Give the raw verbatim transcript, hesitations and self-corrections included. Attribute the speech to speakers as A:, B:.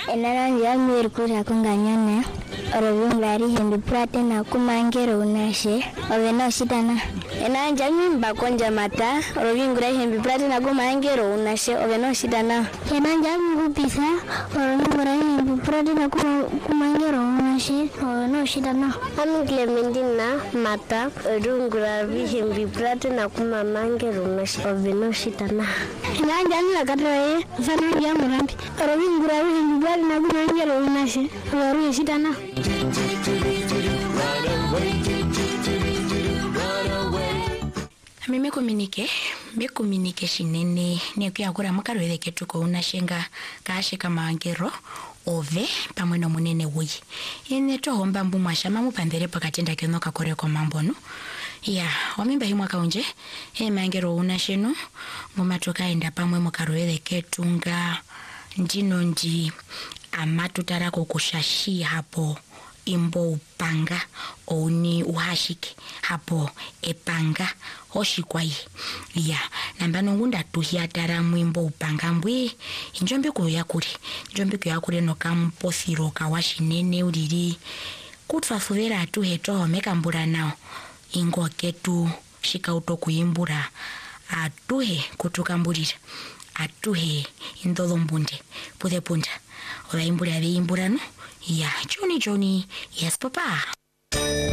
A: Enaranja mirkura kunganyana. Orobingari hembi prate na kumangero unashe. Oveno shitana. Enaranja mimba konja mata. Orobingari hembi prate na kumangero unashe. Oveno shitana. Enaranja mingupisa. Orobingari hembi prate na kumangero unashe. Oveno shitana. Ami Clementina mata. Orobingari hembi prate na kumangero unashe. Oveno shitana. Enaranja milakatoe. Fana ya murambi. Orobingari hembi prate na kumangero unashe. Oveno shitana.
B: Mimi komunike, me komunike shinene ne kuyakura mukarwele ketu ko unashenga kashika mangero ove pamwe no munene wuyi. Ine to homba mbu mwashama mupandere pakatenda keno kakore ko mambono. Ya, wamimba himwa kaunje, he mangero unashenu mumatoka enda pamwe mukarwele ketu nga njino nji amatu tarako kushashi hapo imbo upanga oni uhashike hapo epanga hoshikwai ya nambano ngunda tuhiatara mwimbo upanga mbwe njombe kuya kuri njombe kuya kuri no kampothiro kawashinene uriri kutfafuvera atu heto mekambura nao ingo ketu shika uto kuimbura atuhe kutukamburira atuhe indolo mbunde pude punta ola imbura ve imburano ya Johnny Johnny yes papa.